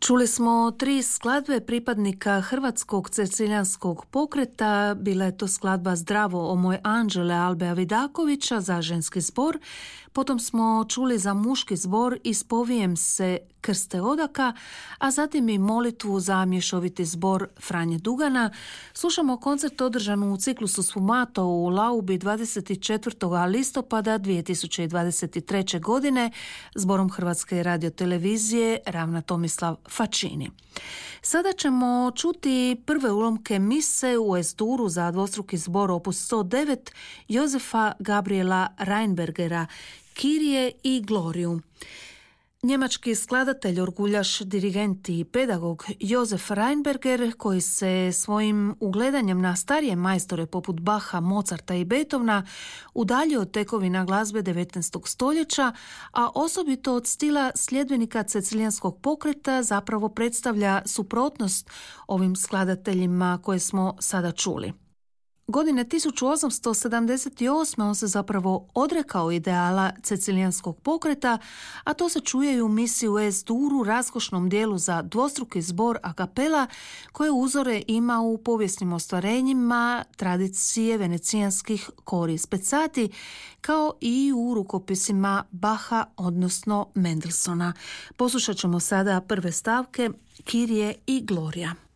Čuli smo 3 skladbe pripadnika hrvatskog ceciljanskog pokreta. Bila je to skladba Zdravo o moj anđele Albea Vidakovića za ženski zbor. Potom smo čuli za muški zbor Ispovijem se Krste Odaka, a zatim i molitvu za mješoviti zbor Franje Dugana. Slušamo koncert održan u ciklusu Sfumato u Laubi 24. listopada 2023. godine zborom Hrvatske radiotelevizije Ravna Tomislav Facini. Sada ćemo čuti prve ulomke mise u S-duru za dvostruki zbor opus 109 Jozefa Gabriela Reinbergera, Kirije i Gloriju. Njemački skladatelj, orguljaš, dirigent i pedagog Josef Reinberger, koji se svojim ugledanjem na starije majstore poput Bacha, Mozarta i Beethovena udaljio od tekovina glazbe 19. stoljeća, a osobito od stila sljedbenika cecilijanskog pokreta, zapravo predstavlja suprotnost ovim skladateljima koje smo sada čuli. Godine 1878. on se zapravo odrekao ideala cecilijanskog pokreta, a to se čuje i u misiji u S-duru, raskošnom dijelu za dvostruki zbor a capella, koje uzore ima u povijesnim ostvarenjima tradicije venecijanskih kori spezzati, kao i u rukopisima Bacha, odnosno Mendelssohna. Poslušat ćemo sada prve stavke Kirije i Glorija.